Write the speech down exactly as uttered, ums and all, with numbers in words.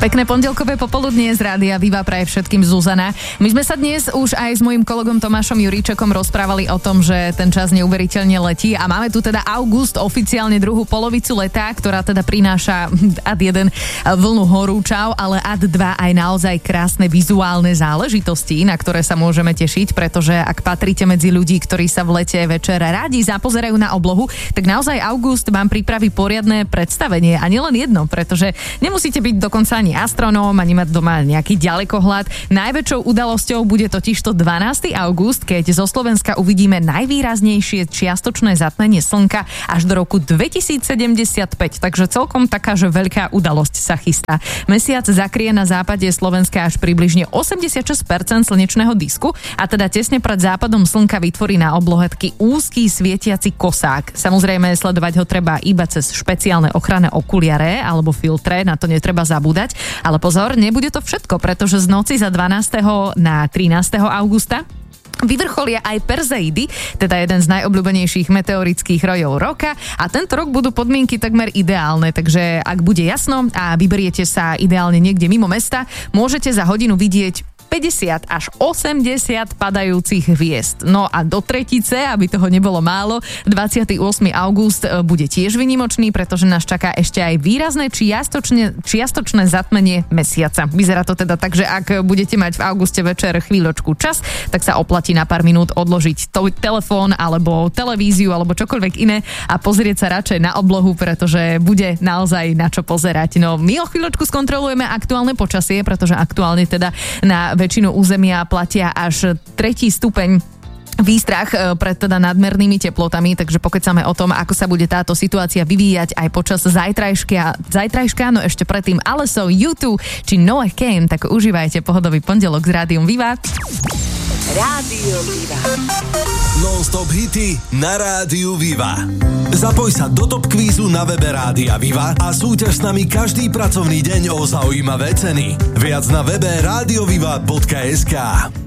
Pekné pondelkové popoludnie z Rádia Viva praje všetkým Zuzana. My sme sa dnes už aj s mojím kolegom Tomášom Juríčekom rozprávali o tom, že ten čas neuveriteľne letí a máme tu teda august, oficiálne druhú polovicu leta, ktorá teda prináša ad jeden vlnu horúčav, ale ad dva aj naozaj krásne vizuálne záležitosti, na ktoré sa môžeme tešiť, pretože ak patríte medzi ľudí, ktorí sa v lete večer rádi zapozerajú na oblohu, tak naozaj august vám pripraví poriadne predstavenie a nielen jedno, pretože nemusíte byť dokonca ani astronóm, ani mať doma nejaký ďalekohľad. Najväčšou udalosťou bude totižto dvanásteho augusta, keď zo Slovenska uvidíme najvýraznejšie čiastočné zatmenie slnka až do roku dvetisícsedemdesiatpäť. Takže celkom taká, že veľká udalosť sa chystá. Mesiac zakrie na západe Slovenska až približne osemdesiatšesť percent slnečného disku a teda tesne pred západom slnka vytvorí na oblohe taký úzky svietiaci kosák. Samozrejme, sledovať ho treba iba cez špeciálne ochranné okuliare alebo filtre, na to netreba zabúdať. Ale pozor, nebude to všetko, pretože z noci za dvanásteho na trinásteho augusta vyvrcholia aj Perseidy, teda jeden z najobľúbenejších meteorických rojov roka a tento rok budú podmienky takmer ideálne, takže ak bude jasno a vyberiete sa ideálne niekde mimo mesta, môžete za hodinu vidieť päťdesiat až osemdesiat padajúcich hviezd. No a do tretice, aby toho nebolo málo, dvadsiateho ôsmeho augusta bude tiež výnimočný, pretože nás čaká ešte aj výrazné čiastočne, čiastočné zatmenie mesiaca. Vyzerá to teda tak, že ak budete mať v auguste večer chvíľočku čas, tak sa oplatí na pár minút odložiť to, telefón alebo televíziu alebo čokoľvek iné a pozrieť sa radšej na oblohu, pretože bude naozaj na čo pozerať. No my o chvíľočku skontrolujeme aktuálne počasie, pretože aktuálne teda na väčšinu územia platia až tretí stupeň výstrach pred teda nadmernými teplotami, takže pokecáme o tom, ako sa bude táto situácia vyvíjať aj počas zajtrajška, zajtrajška, no ešte predtým ale so U dva či Noah Came, tak užívajte pohodový pondelok s Rádiom Viva. Rádio Viva. Non-stop hity na Rádiu Viva. Zapoj sa do Top kvízu na webe Rádia Viva a súťaž s nami každý pracovný deň o zaujímavé ceny. Viac na webe radioviva bodka es ká.